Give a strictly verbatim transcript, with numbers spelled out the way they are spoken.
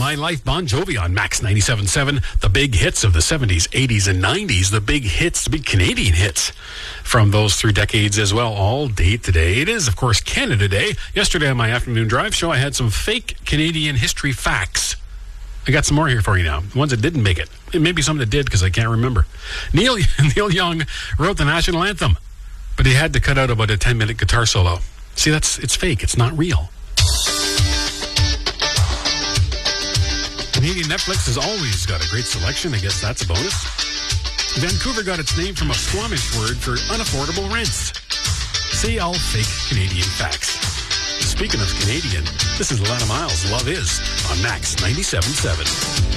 My Life, Bon Jovi on Max ninety-seven point seven. The big hits of the seventies, eighties, and nineties. The big hits, the big Canadian hits from those three decades as well, all day today. It is, of course, Canada Day. Yesterday on my afternoon drive show, I had some fake Canadian history facts. I got some more here for you now. The ones that didn't make it. It may be some that did because I can't remember. Neil, Neil Young wrote the national anthem, but he had to cut out about a ten-minute guitar solo. See, that's it's fake. It's not real. Canadian Netflix has always got a great selection. I guess that's a bonus. Vancouver got its name from a Squamish word for unaffordable rents. See all fake Canadian facts. Speaking of Canadian, this is Alana Miles' Love Is on Max ninety-seven point seven.